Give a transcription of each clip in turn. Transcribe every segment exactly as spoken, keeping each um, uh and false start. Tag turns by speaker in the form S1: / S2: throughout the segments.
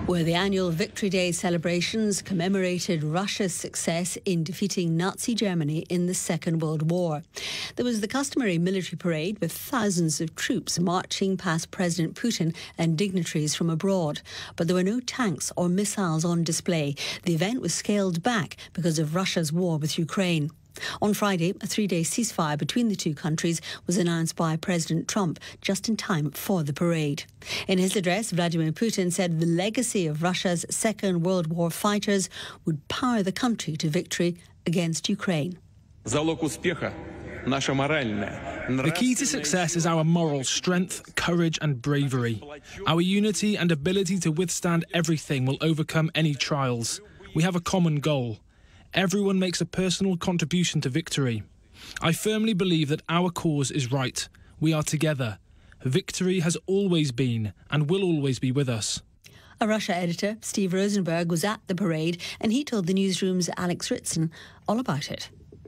S1: Where the annual Victory Day celebrations commemorated Russia's success in defeating Nazi Germany in the Second World War. There was the customary military parade with thousands of troops marching past President Putin and dignitaries from abroad. But there were no tanks or missiles on display. The event was scaled back because of Russia's war with Ukraine. On Friday, a three-day ceasefire between the two countries was announced by President Trump just in time for the parade. In his address, Vladimir Putin said the legacy of Russia's Second World War fighters would power the country to victory against Ukraine.
S2: The key to success is our moral strength, courage and bravery. Our unity and ability to withstand everything will overcome any trials. We have a common goal. Everyone makes a personal contribution to victory. I firmly believe that our cause is right. We are together. Victory has always been and will always be with us.
S1: A Russia editor, Steve Rosenberg, was at the parade and he told the newsroom's Alex Ritson all about it.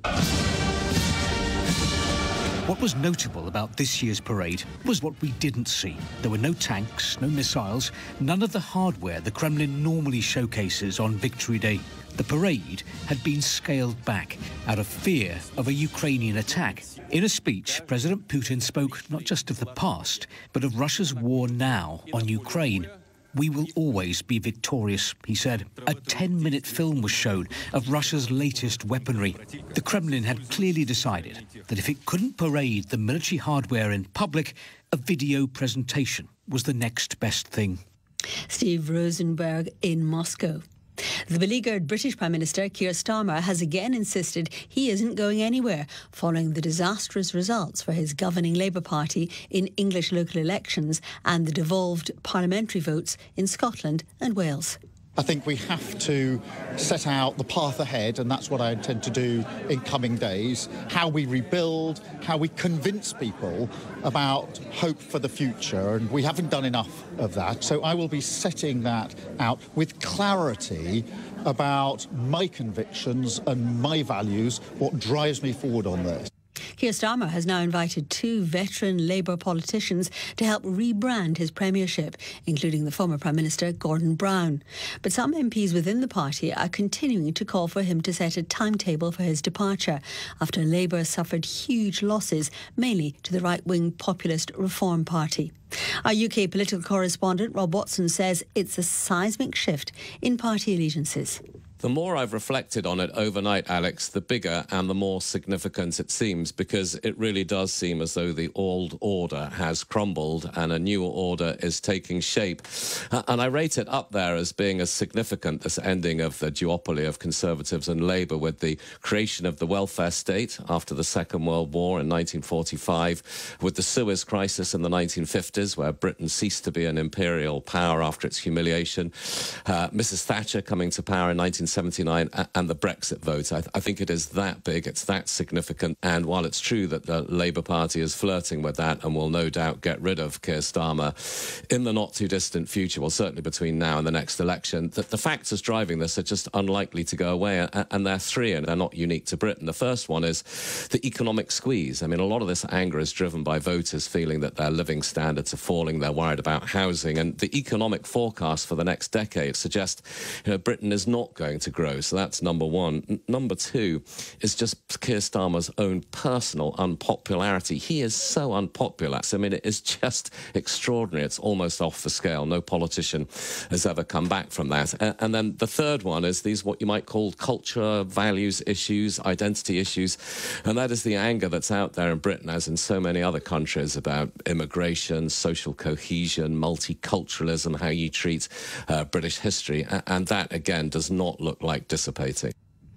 S3: What was notable about this year's parade was what we didn't see. There were no tanks, no missiles, none of the hardware the Kremlin normally showcases on Victory Day. The parade had been scaled back out of fear of a Ukrainian attack. In a speech, President Putin spoke not just of the past, but of Russia's war now on Ukraine. We will always be victorious, he said. A ten-minute film was shown of Russia's latest weaponry. The Kremlin had clearly decided that if it couldn't parade the military hardware in public, a video presentation was the next best thing.
S1: Steve Rosenberg in Moscow. The beleaguered British Prime Minister Keir Starmer has again insisted he isn't going anywhere following the disastrous results for his governing Labour Party in English local elections and the devolved parliamentary votes in Scotland and Wales.
S4: I think we have to set out the path ahead, and that's what I intend to do in coming days, how we rebuild, how we convince people about hope for the future, and we haven't done enough of that. So I will be setting that out with clarity about my convictions and my values, what drives me forward on this.
S1: Keir Starmer has now invited two veteran Labour politicians to help rebrand his premiership, including the former Prime Minister Gordon Brown. But some M Ps within the party are continuing to call for him to set a timetable for his departure after Labour suffered huge losses, mainly to the right-wing populist Reform Party. Our U K political correspondent Rob Watson says it's a seismic shift in party allegiances.
S5: The more I've reflected on it overnight, Alex, the bigger and the more significant it seems, because it really does seem as though the old order has crumbled and a new order is taking shape. Uh, and I rate it up there as being as significant, this ending of the duopoly of Conservatives and Labour, with the creation of the welfare state after the Second World War in nineteen forty-five, with the Suez Crisis in the nineteen fifties, where Britain ceased to be an imperial power after its humiliation, uh, Missus Thatcher coming to power in nineteen seventy-nine, and the Brexit vote. I, th I think it is that big, it's that significant, and while it's true that the Labour Party is flirting with that and will no doubt get rid of Keir Starmer in the not-too-distant future, well, certainly between now and the next election, that the factors driving this are just unlikely to go away, and, and they're three, and they're not unique to Britain. The first one is the economic squeeze. I mean, a lot of this anger is driven by voters feeling that their living standards are falling, they're worried about housing, and the economic forecast for the next decade suggests, you know, Britain is not going to grow. So that's number one. N number two is just Keir Starmer's own personal unpopularity. He is so unpopular. I mean, it is just extraordinary. It's almost off the scale. No politician has ever come back from that. And, and then the third one is these what you might call culture, values issues, identity issues. And that is the anger that's out there in Britain, as in so many other countries, about immigration, social cohesion, multiculturalism, how you treat uh, British history. And that, again, does not look like dissipating.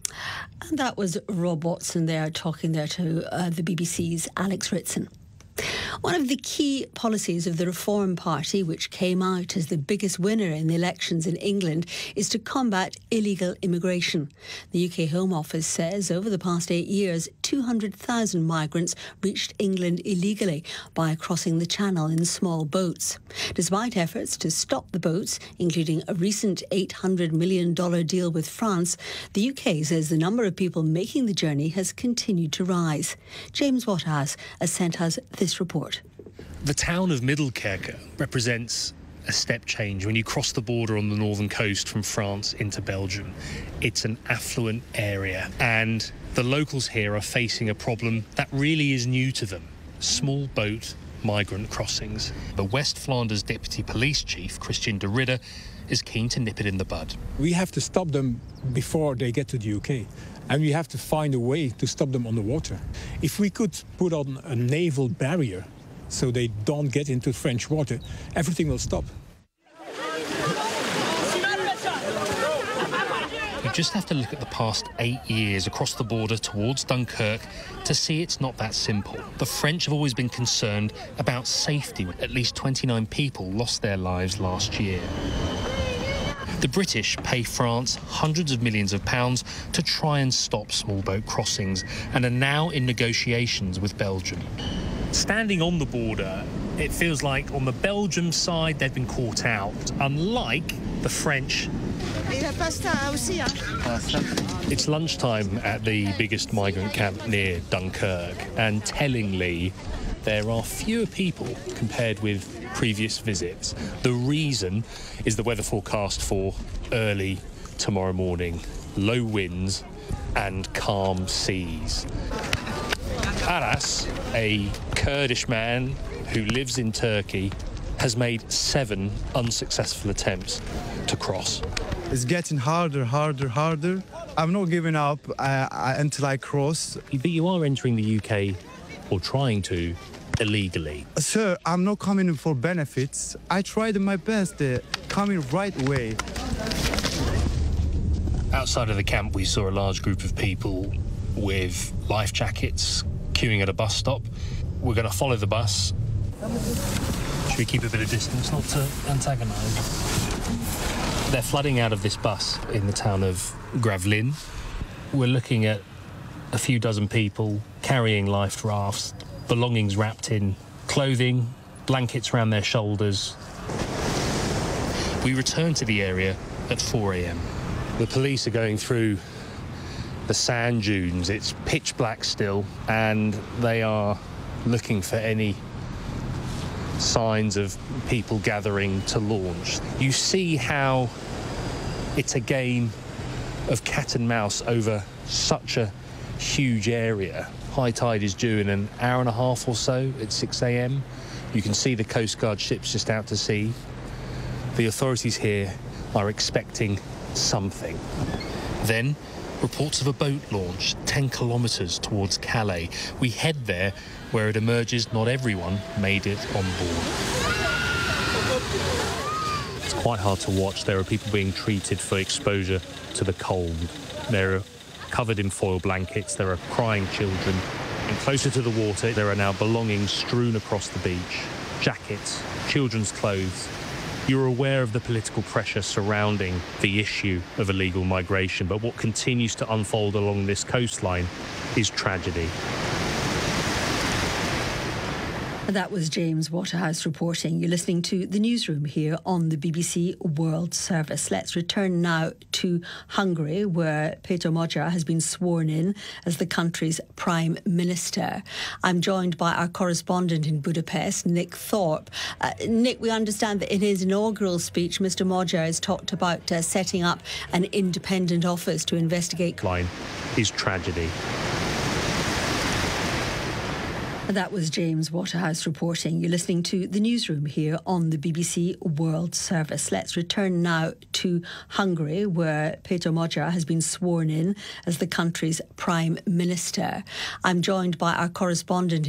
S1: And that was Rob Watson there talking there to uh, the B B C's Alex Ritson. One of the key policies of the Reform Party, which came out as the biggest winner in the elections in England, is to combat illegal immigration. The U K Home Office says over the past eight years, two hundred thousand migrants reached England illegally by crossing the Channel in small boats. Despite efforts to stop the boats, including a recent eight hundred million dollars deal with France, the U K says the number of people making the journey has continued to rise. James Waterhouse has sent us this report.
S6: The town of Middelkerke represents a step change when you cross the border on the northern coast from France into Belgium. It's an affluent area, and the locals here are facing a problem that really is new to them: small boat migrant crossings. The West Flanders Deputy Police Chief, Christian de Ridder, is keen to nip it in the bud.
S7: We have to stop them before they get to the U K, and we have to find a way to stop them on the water. If we could put on a naval barrier so they don't get into French water, everything will stop.
S6: You just have to look at the past eight years across the border towards Dunkirk to see it's not that simple. The French have always been concerned about safety. At least twenty-nine people lost their lives last year. The British pay France hundreds of millions of pounds to try and stop small boat crossings, and are now in negotiations with Belgium. Standing on the border, it feels like on the Belgium side they've been caught out, unlike the French. It's lunchtime at the biggest migrant camp near Dunkirk, and tellingly, there are fewer people compared with previous visits. The reason is the weather forecast for early tomorrow morning: low winds and calm seas. Aras, a Kurdish man who lives in Turkey, has made seven unsuccessful attempts to cross.
S8: It's getting harder, harder, harder. I'm not giving up uh, until I cross.
S6: But you are entering the U K, or trying to, illegally.
S8: Sir, I'm not coming for benefits. I tried my best, uh, coming right away.
S6: Outside of the camp, we saw a large group of people with life jackets queuing at a bus stop. We're going to follow the bus. Should we keep a bit of distance, not to antagonise? They're flooding out of this bus in the town of Gravelines. We're looking at a few dozen people carrying life rafts, belongings wrapped in clothing, blankets around their shoulders. We return to the area at four a m. The police are going through the sand dunes. It's pitch black still, and they are looking for any signs of people gathering to launch. You see how it's a game of cat and mouse over such a huge area. High tide is due in an hour and a half or so at six a m. You can see the Coast Guard ships just out to sea. The authorities here are expecting something. Then, reports of a boat launch ten kilometres towards Calais. We head there, where it emerges not everyone made it on board. It's quite hard to watch. There are people being treated for exposure to the cold. They're covered in foil blankets. There are crying children. And closer to the water, there are now belongings strewn across the beach. Jackets, children's clothes. You're aware of the political pressure surrounding the issue of illegal migration, but what continues to unfold along this coastline is tragedy.
S1: That was James Waterhouse reporting. You're listening to the newsroom here on the B B C World Service. Let's return now to Hungary, where Peter Magyar has been sworn in as the country's Prime Minister. I'm joined by our correspondent in Budapest, Nick Thorpe. Uh, Nick, we understand that in his inaugural speech, Mr Magyar has talked about uh, setting up an independent office to investigate...
S6: ...line is tragedy.
S1: That was James Waterhouse reporting. You're listening to the newsroom here on the B B C World Service. Let's return now to Hungary, where Peter Magyar has been sworn in as the country's Prime Minister. I'm joined by our correspondent in